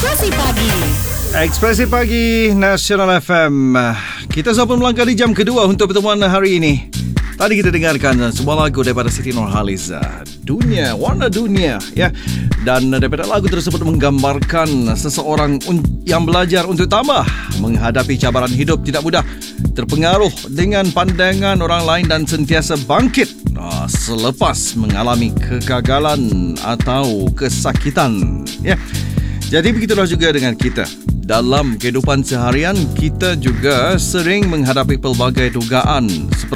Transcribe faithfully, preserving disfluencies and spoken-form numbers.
Ekspresi Pagi. Ekspresi Pagi Nasional F M. Kita sudah pun melangkah di jam kedua untuk pertemuan hari ini. Tadi kita dengarkan sebuah lagu daripada Siti Nurhaliza, Dunia, Warna Dunia, ya. Dan daripada lagu tersebut menggambarkan seseorang yang belajar untuk tambah menghadapi cabaran hidup tidak mudah, terpengaruh dengan pandangan orang lain dan sentiasa bangkit selepas mengalami kegagalan atau kesakitan, ya. Jadi begitulah juga dengan kita. Dalam kehidupan seharian, kita juga sering menghadapi pelbagai dugaan seperti